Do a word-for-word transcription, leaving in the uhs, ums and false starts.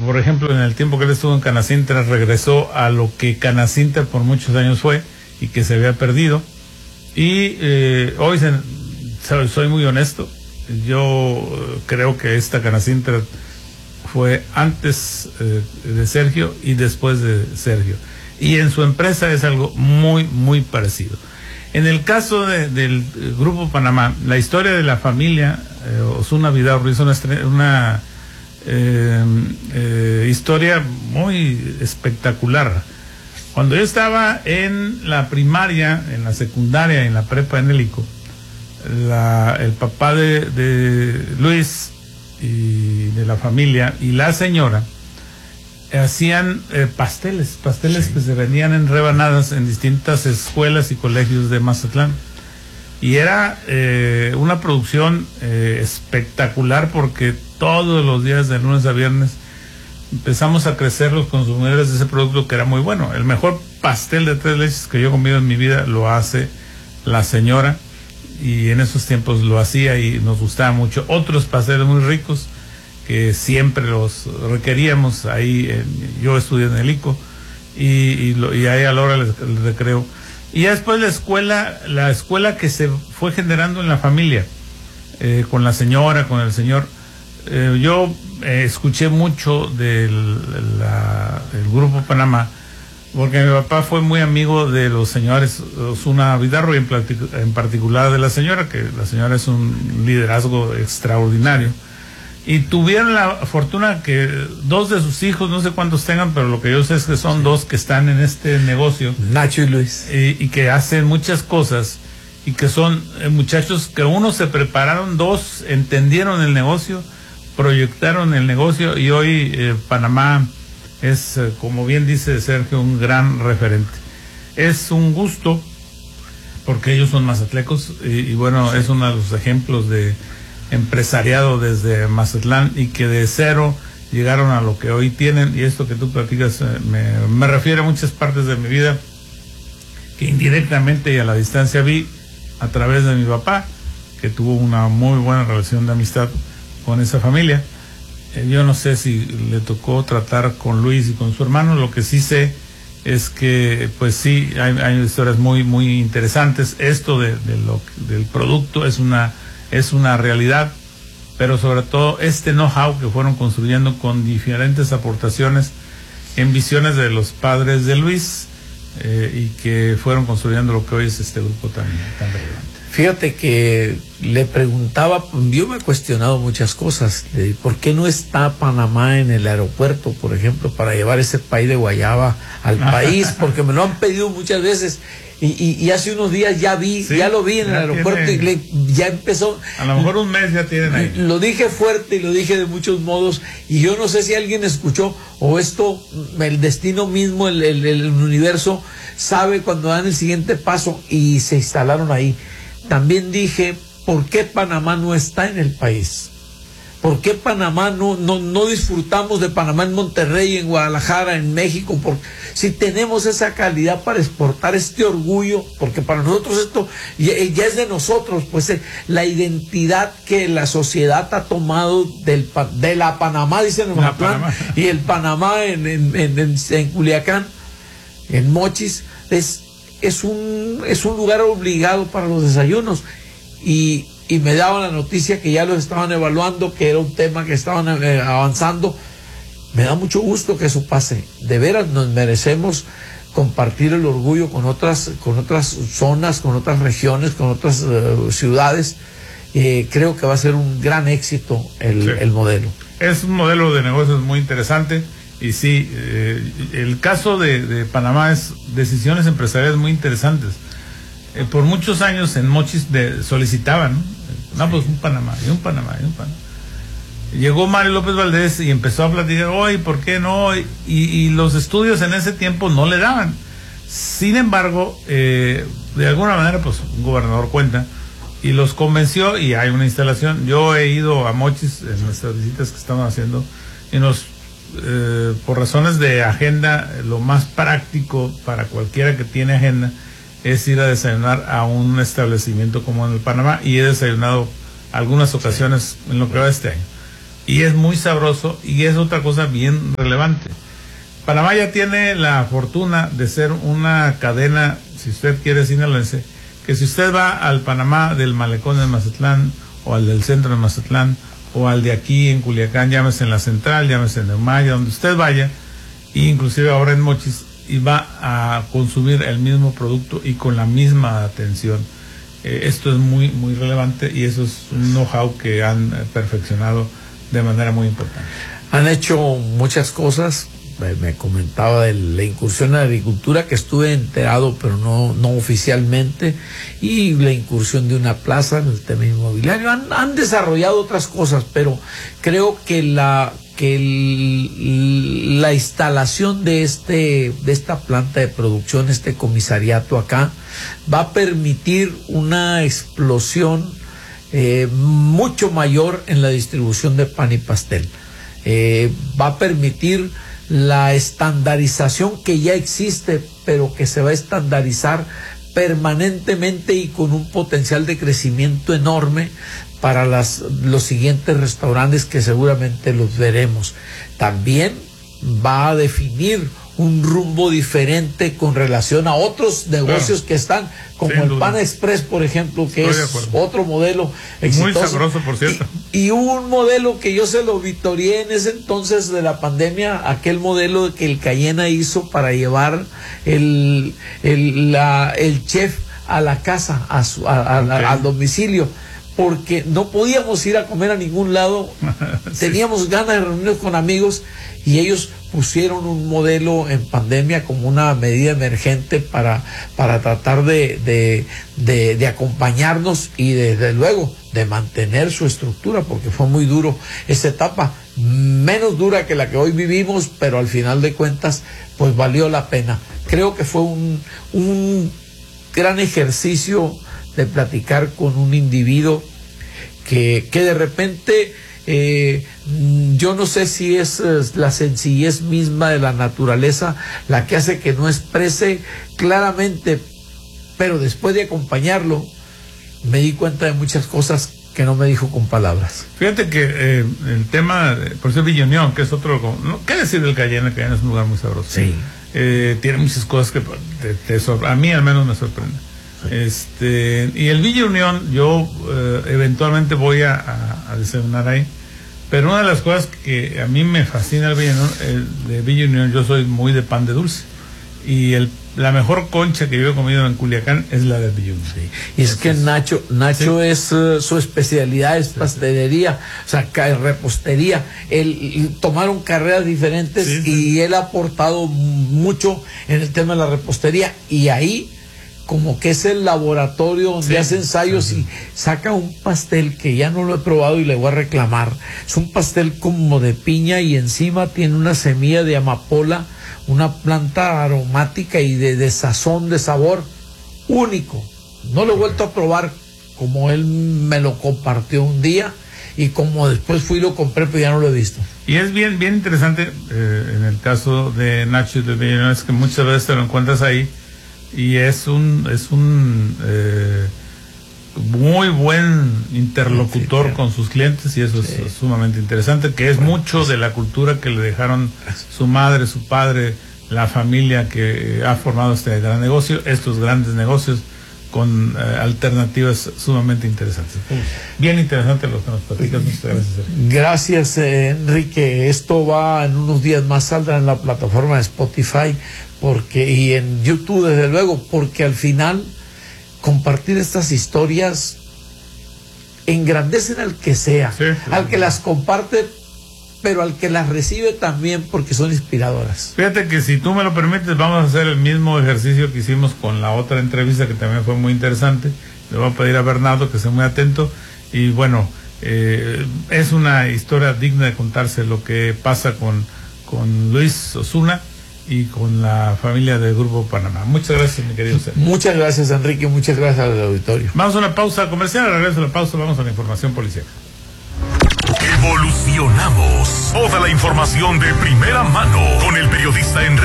por ejemplo, en el tiempo que él estuvo en Canacintra, regresó a lo que Canacintra por muchos años fue y que se había perdido. Y eh, hoy se, soy muy honesto, yo creo que esta Canacintra fue antes eh, de Sergio y después de Sergio. Y en su empresa es algo muy, muy parecido. En el caso de, del Grupo Panamá, la historia de la familia eh, Osuna Vidaurri es una, una eh, eh, historia muy espectacular. Cuando yo estaba en la primaria, en la secundaria, en la prepa en el I C O, la, el papá de, de Luis y de la familia y la señora hacían eh, pasteles, pasteles sí. que se vendían en rebanadas en distintas escuelas y colegios de Mazatlán. Y era eh, una producción eh, espectacular porque todos los días de lunes a viernes empezamos a crecer los consumidores de ese producto que era muy bueno. El mejor pastel de tres leches que yo he comido en mi vida lo hace la señora y en esos tiempos lo hacía y nos gustaba mucho. Otros pasteles muy ricos que siempre los requeríamos ahí. En, yo estudié en el I C O y, y, lo, y ahí a la hora del recreo. Y ya después la escuela, la escuela que se fue generando en la familia, eh, con la señora, con el señor. Eh, yo eh, escuché mucho del la, el Grupo Panamá, porque mi papá fue muy amigo de los señores Osuna Vidaurri, en, en particular de la señora, que la señora es un liderazgo extraordinario. Y tuvieron la fortuna que dos de sus hijos, no sé cuántos tengan, pero lo que yo sé es que son sí. dos que están en este negocio. Nacho y Luis. Y, y que hacen muchas cosas, y que son eh, muchachos que uno se prepararon, dos entendieron el negocio, proyectaron el negocio, y hoy eh, Panamá es, eh, como bien dice Sergio, un gran referente. Es un gusto, porque ellos son mazatlecos, y, y bueno, sí. es uno de los ejemplos de empresariado desde Mazatlán y que de cero llegaron a lo que hoy tienen. Y esto que tú platicas me, me refiere a muchas partes de mi vida que indirectamente y a la distancia vi a través de mi papá, que tuvo una muy buena relación de amistad con esa familia. Eh, yo no sé si le tocó tratar con Luis y con su hermano. Lo que sí sé es que pues sí hay, hay historias muy muy interesantes. Esto de, de lo, del producto es una es una realidad, pero sobre todo este know-how que fueron construyendo con diferentes aportaciones en visiones de los padres de Luis, eh, y que fueron construyendo lo que hoy es este grupo tan, tan relevante. Fíjate que le preguntaba, yo me he cuestionado muchas cosas, de por qué no está Panamá en el aeropuerto, por ejemplo, para llevar ese pay de guayaba al país, porque me lo han pedido muchas veces. Y, y, y hace unos días ya vi, sí, ya lo vi en el aeropuerto tiene, y le, ya empezó. A lo mejor un mes ya tienen ahí. Lo dije fuerte y lo dije de muchos modos, y yo no sé si alguien escuchó o esto, el destino mismo, el, el, el universo sabe cuando dan el siguiente paso, y se instalaron ahí. También dije, ¿por qué Panamá no está en el país? ¿Por qué Panamá no, no, no disfrutamos de Panamá en Monterrey, en Guadalajara, en México? Por, si tenemos esa calidad para exportar este orgullo, porque para nosotros esto ya, ya es de nosotros, pues eh, la identidad que la sociedad ha tomado del, de la Panamá, dicen en Mazatlán, y el Panamá en, en, en, en, en Culiacán, en Mochis, es, es, un, es un lugar obligado para los desayunos. Y y me daban la noticia que ya lo estaban evaluando, que era un tema que estaban eh, avanzando. Me da mucho gusto que eso pase. De veras nos merecemos compartir el orgullo con otras, con otras zonas, con otras regiones, con otras uh, ciudades. Eh, creo que va a ser un gran éxito el, sí. el modelo. Es un modelo de negocios muy interesante. Y sí, eh, el caso de, de Panamá es decisiones empresariales muy interesantes. Eh, por muchos años en Mochis de, solicitaban, ¿no? No, pues un Panamá, y un Panamá, y un Panamá. Llegó Mario López Valdés y empezó a platicar, hoy, ¿por qué no? Y, y los estudios en ese tiempo no le daban. Sin embargo, eh, de alguna manera, pues un gobernador cuenta, y los convenció, y hay una instalación. Yo he ido a Mochis en nuestras visitas que estamos haciendo, y nos, eh, por razones de agenda, lo más práctico para cualquiera que tiene agenda es ir a desayunar a un establecimiento como en el Panamá, y he desayunado algunas ocasiones en lo que va este año. y es muy sabroso, y es otra cosa bien relevante. Panamá ya tiene la fortuna de ser una cadena, si usted quiere, sinaloense, que si usted va al Panamá del Malecón de Mazatlán, o al del centro de Mazatlán, o al de aquí en Culiacán, llámese en la Central, llámese en Neumaya, donde usted vaya, e inclusive ahora en Mochis, y va a consumir el mismo producto y con la misma atención. Eh, esto es muy, muy relevante, y eso es un know-how que han eh, perfeccionado de manera muy importante. Han hecho muchas cosas. Me comentaba de la incursión en la agricultura, que estuve enterado pero no, no oficialmente, y la incursión de una plaza en el tema inmobiliario. Han, han desarrollado otras cosas, pero creo que la que el, la instalación de este de esta planta de producción, este comisariato acá, va a permitir una explosión eh, mucho mayor en la distribución de pan y pastel. Eh, va a permitir la estandarización que ya existe, pero que se va a estandarizar permanentemente y con un potencial de crecimiento enorme para las, los siguientes restaurantes que seguramente los veremos. También va a definir un rumbo diferente con relación a otros negocios claro, que están, como el duda. Pan Express, por ejemplo, que Estoy es otro modelo exitoso. Muy sabroso, por cierto. Y, y un modelo que yo se lo vitorié en ese entonces de la pandemia, aquel modelo que el Cayena hizo para llevar el, el, la, el chef a la casa, a su, a, a, okay. a, al domicilio, porque no podíamos ir a comer a ningún lado. sí. Teníamos ganas de reunirnos con amigos, y ellos pusieron un modelo en pandemia como una medida emergente para, para tratar de, de, de, de acompañarnos y desde luego de mantener su estructura, porque fue muy duro esa etapa, menos dura que la que hoy vivimos, pero al final de cuentas pues valió la pena. Creo que fue un, un gran ejercicio de platicar con un individuo que, que de repente eh, yo no sé si es, es la sencillez misma de la naturaleza la que hace que no exprese claramente, pero después de acompañarlo me di cuenta de muchas cosas que no me dijo con palabras. Fíjate que eh, el tema, por eso Villa Unión, que es otro, ¿no? ¿Qué decir del Cayena? El Cayena es un lugar muy sabroso. Sí. Eh, tiene muchas cosas que te, te sorpre- a mí al menos me sorprende. Este, y el Villa Unión, yo eh, eventualmente voy a, a, a desayunar ahí, pero una de las cosas que a mí me fascina el Villa Unión, el de Villa Unión, yo soy muy de pan de dulce, y el, la mejor concha que yo he comido en Culiacán es la de Villa Unión. Sí. Y es que Nacho, Nacho sí. es uh, su especialidad es sí, pastelería, sí. o sea, repostería. Él tomaron carreras diferentes sí, sí. y él ha aportado mucho en el tema de la repostería, y ahí como que es el laboratorio donde sí, hace ensayos sí. y saca un pastel que ya no lo he probado y le voy a reclamar. Es un pastel como de piña, y encima tiene una semilla de amapola, una planta aromática y de, de sazón, de sabor único. No lo he vuelto a probar como él me lo compartió un día, y como después fui y lo compré, pero ya no lo he visto. Y es bien, bien interesante eh, en el caso de Nacho y de Villa, es que muchas veces te lo encuentras ahí, y es un es un eh, muy buen interlocutor sí, con sus clientes, y eso sí. es sumamente interesante, que es bueno, mucho de la cultura que le dejaron su madre, su padre, la familia que ha formado este gran negocio, estos grandes negocios con eh, alternativas sumamente interesantes. Bien interesante lo que nos platicas. Muchas gracias. Gracias, eh, Enrique. Esto va en unos días más, saldrá en la plataforma de Spotify, porque y en YouTube desde luego, porque al final compartir estas historias engrandecen al que sea, sí, sí, al que las comparte, pero al que las recibe también, porque son inspiradoras. Fíjate que si tú me lo permites, vamos a hacer el mismo ejercicio que hicimos con la otra entrevista, que también fue muy interesante. Le voy a pedir a Bernardo que esté muy atento, y bueno, eh, es una historia digna de contarse lo que pasa con, con Luis Osuna y con la familia del Grupo Panamá. Muchas gracias, mi querido Sergio. Muchas gracias, Enrique, muchas gracias al auditorio. Vamos a una pausa comercial, al regreso de la pausa vamos a la información policial. Evolucionamos. Toda la información de primera mano con el periodista Enrique